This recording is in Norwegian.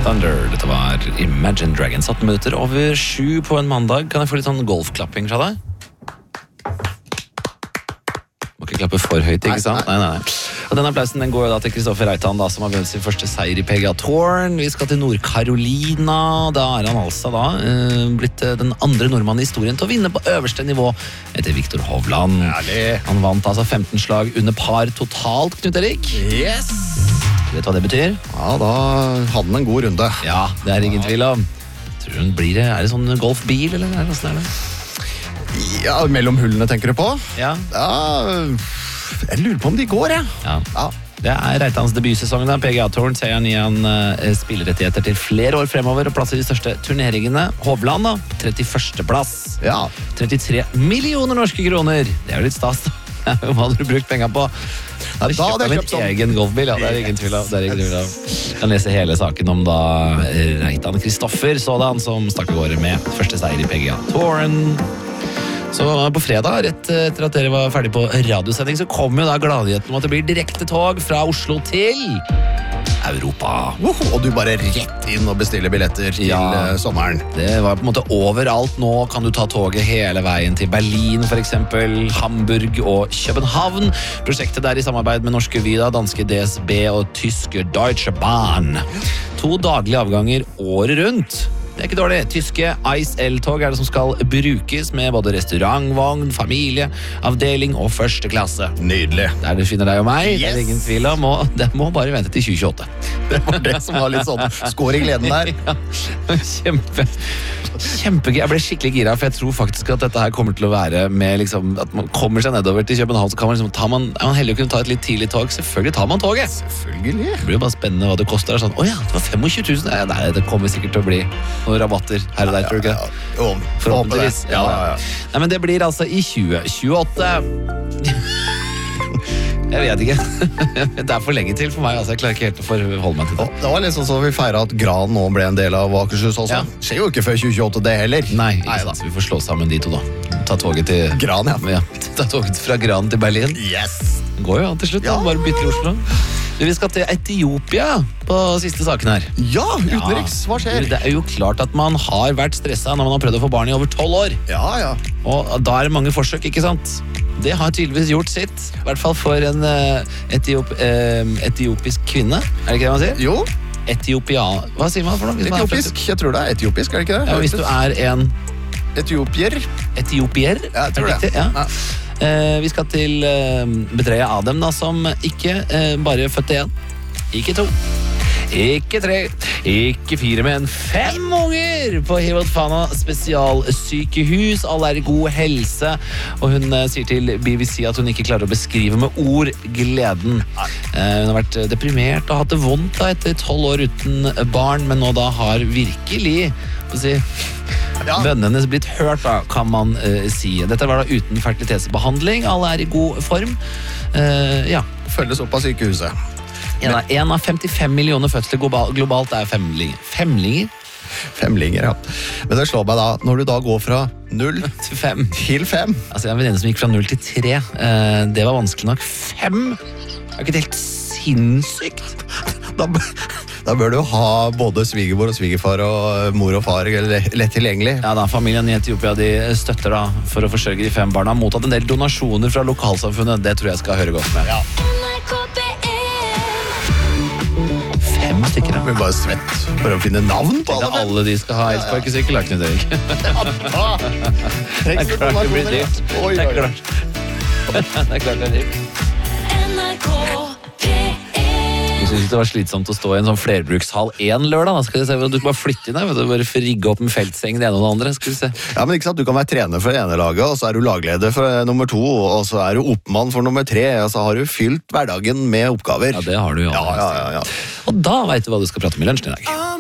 Thunder, dette var Imagine Dragons. 18 minutter over 7 på en mandag. Kan jeg få litt sånn golfklapping fra deg? Må ikke klappe for høyt, ikke sant? Nei. Og den applausen den går jo da til Kristoffer Reitan, da, som har vunnet sin første seier i PGA Touren. Vi skal til Nord-Carolina. Da er han altså da blitt den andre nordmannen i historien til å vinne på øverste nivå etter Viktor Hovland. Herlig. Han vant altså 15 slag under par totalt, Knut Erik. Yes! Vet du hva det betyr? Ja, da hadde han en god runde. Ja, det er ingen tvil om. Tror du blir det? Er det sånn golfbil, eller hvordan er det? Ja, mellom hullene tenker du på? Ja. Jeg lurer på om de går, jeg. Ja. Det er Reitans debutsesong. PGA Touren ser han igjen spillerettigheter til flere år fremover og plasser de største turneringene. Hovland, da. 31. plass. Ja. 33 millioner norske kroner. Det er jo litt stas, da. Hva hadde du brukt penger på? Da hadde jeg kjøpt min egen golfbil. Ja, det er ingen tvil av. Jeg kan lese hele saken om da Reitan Kristoffer sådan som stakk av gårde med første seier i PGA Touren. Så på fredag, rett etter at dere var ferdig på radiosending, så kom jo da gladnyheten om at det blir direkte tog fra Oslo til Europa. Og du bare rett inn og bestiller billetter til sommeren. Det var på en måte overalt nå. Kan du ta toget hele veien til Berlin, for eksempel, Hamburg og København. Prosjektet der i samarbeid med norske Vida, danske DSB og tyske Deutsche Bahn. 2 daglige avganger året rundt. Det er ikke dårlig. Tyske Ice L-tog er det som skal brukes med både restaurantvogn, familie, avdeling og første klasse. Nydelig. Der du finner deg og meg, det er ingen tvil om, og det må bare vente til 2028. Det var det som var litt sånn skår i gleden der. Kjempegøy. Jeg ble skikkelig gira, for jeg tror faktisk at dette her kommer til å være med liksom, at man kommer seg nedover til København, så kan man liksom er man heldig å kunne ta et litt tidlig tog. Selvfølgelig tar man toget. Selvfølgelig. Det blir jo bare spennende hva det koster. Sånn, åja, det var 25 000. Nei, det kommer sikkert til å bli noen rabatter her og der, tror du ikke? Jo, forhåpentligvis. Ja. Nei, men det blir altså i 2028. Jeg vet ikke. Det er for lenge til for meg, altså. Jeg klarer ikke helt å forholde meg til det. Det var litt sånn så vi feiret at Gran nå ble en del av Akershus også. Skjer jo ikke før 2028 det heller. Nei, ikke sant. Vi får slå sammen de to da. Ta toget til Gran, ja. Ta toget fra Gran til Berlin. Yes! Det går jo an til slutt, bare bytte i Oslo. Vi skal til Etiopia på siste saken her. Ja, utenriks. Hva skjer? Det er jo klart at man har vært stresset når man har prøvd å få barn i over 12 år. Ja. Og da er det mange forsøk, ikke sant? Det har tydeligvis gjort sitt. I hvert fall for en etiopisk kvinne. Er det ikke det man sier? Jo. Etiopia. Hva sier man for noe? Etiopisk. Jeg tror det er etiopisk, er det ikke det? Ja, hvis du er en etiopier. Etiopier? Ja, jeg tror det. Ja. Vi skal til Betreya Adem, da, som ikke bare fødte 1, ikke 2, ikke 3, ikke 4, men 5 unger på Hewlett Fana spesialsykehus. Alle er i god helse, og hun sier til BBC at hun ikke klarer å beskrive med ord gleden. Hun har vært deprimert og hatt det vondt da, etter 12 år uten barn, men nå da har virkelig vennene hennes blitt hørt, da, kan man si. Dette var da uten fertilitetsbehandling. Alle er i god form. Følges opp av sykehuset. En av 55 millioner fødsler globalt er femlinger. Femlinger, ja. Men det slår meg da, når du da går fra 0 til 5. Altså, jeg har en venninne som gikk fra 0 til 3. Det var vanskelig nok. 5? Det er ikke helt sinnssykt. Da bør du ha både svigermor og svigerfar og mor og far lett tilgjengelig. Ja da, familien i Etiopia de støtter da for å forsørge de 5 barna. Mottatt en del donasjoner fra lokalsamfunnet. Det tror jeg skal høre godt med. Ja. 5 stykker, da. Vi bare svett for å finne navn på alle de skal ha elsparkesykkel, Knut Erik. Det er klart det blir dyrt. Det er klart. Det er klart det er dyrt. Jeg synes det var slitsomt å stå i en sånn flerbrukshall en lørdag. Da skal du se, du skal bare flytte inn der, du bare rigge opp en feltseng det ene og det andre. Skal du se. Ja, men ikke sant, du kan være trener for det ene laget, og så er du lagleder for nummer 2, og så er du oppmann for nummer 3, og så har du fylt hverdagen med oppgaver. Ja, det har du jo. Ja. Og da vet du hva du skal prate om i lunsjen i dag.